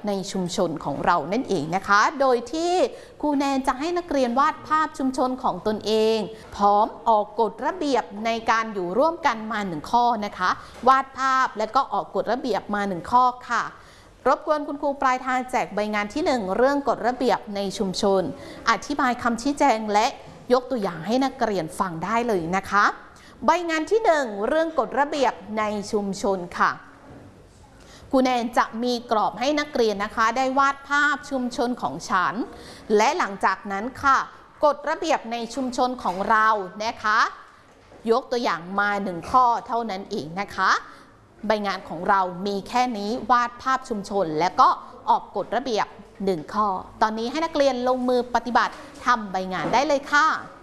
ในชุมชนของเรานั่นเองนะคะโดยที่ครูแนนจะให้นักเรียนวาดภาพชุมชนของตนเองพร้อมออกกฎระเบียบในการอยู่ร่วมกันมา1ข้อนะคะวาดภาพและก็ออกกฎระเบียบมา1ข้อค่ะรบกวนคุณครูปลายทางแจกใบงานที่1เรื่องกฎระเบียบในชุมชนอธิบายคำชี้แจงและยกตัวอย่างให้นักเรียนฟังได้เลยนะคะใบงานที่1เรื่องกฎระเบียบในชุมชนค่ะครูแนนจะมีกรอบให้นักเรียนนะคะได้วาดภาพชุมชนของฉันและหลังจากนั้นค่ะกฎระเบียบในชุมชนของเรานะคะยกตัวอย่างมา1ข้อเท่านั้นเองนะคะใบงานของเรามีแค่นี้วาดภาพชุมชนและก็ออกกฎระเบียบ1ข้อตอนนี้ให้นักเรียนลงมือปฏิบัติทำใบงานได้เลยค่ะ